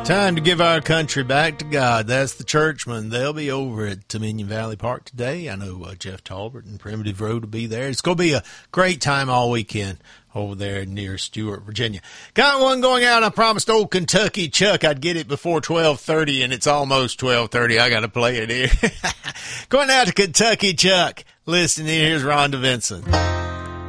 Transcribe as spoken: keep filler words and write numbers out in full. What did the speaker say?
Time to give our country back to God. That's the Churchmen. They'll be over at Dominion Valley Park today. I know uh, Jeff Talbert and Primitive Road will be there. It's going to be a great time all weekend over there near Stewart, Virginia. Got one going out. I promised old Kentucky Chuck I'd get it before twelve thirty, and it's almost twelve thirty. I got to play it here. Going out to Kentucky Chuck. Listen, here's Rhonda Vincent.